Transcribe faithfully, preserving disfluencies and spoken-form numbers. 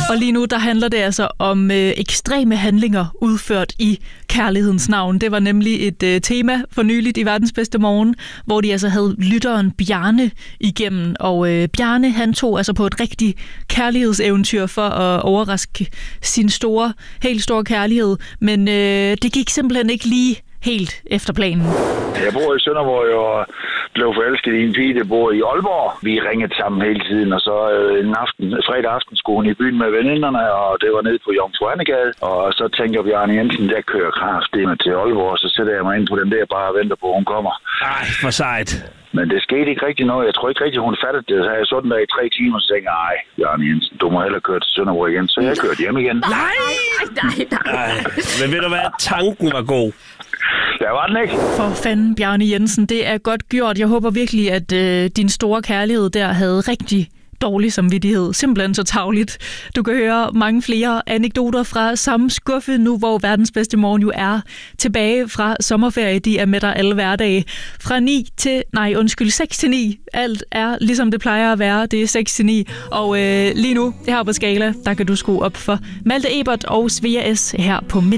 Og lige nu, der handler det altså om øh, ekstreme handlinger udført i kærlighedens navn. Det var nemlig et øh, tema for nyligt i Verdens Bedste Morgen, hvor de altså havde lytteren Bjarne igennem. Og øh, Bjarne, han tog altså på et rigtig kærlighedseventyr for at overraske sin store, helt store kærlighed. Men øh, det gik simpelthen ikke lige helt efter planen. Jeg bor i Sønderborg og blev forelsket i en pige, der bor i Aalborg. Vi ringede sammen hele tiden, og så øh, en aften, fredag aften skulle hun i byen med veninderne, og det var nede på Jomfru Anegade. Og så tænker Bjarne Jensen, der kører kraftedeme til Aalborg, og så sætter jeg mig ind på den der bare og venter på, at hun kommer. Ej, for sejt. Men det skete ikke rigtig noget. Jeg tror ikke rigtig, hun fattede det. Så jeg så den der i tre timer, og så tænkte jeg, ej, Bjarne Jensen, du må hellere køre til Sønderborg igen. Så jeg kørte hjem igen. Nej! Nej, nej, nej. Men ved du hvad? Tanken var god. Ja, var den ikke? For fanden, Bjarne Jensen, det er godt gjort. Jeg håber virkelig, at øh, din store kærlighed der havde rigtig dårlig samvittighed. Simpelthen så tarveligt. Du kan høre mange flere anekdoter fra samme skuffe nu, hvor Verdens Bedste Morgen jo er tilbage fra sommerferie. De er med dig alle hverdage. Fra ni til, nej undskyld, seks til ni. Alt er ligesom det plejer at være. Det er seks til ni. Og øh, lige nu, her på Skala, der kan du skrue op for Malte Ebert og Svea S. her på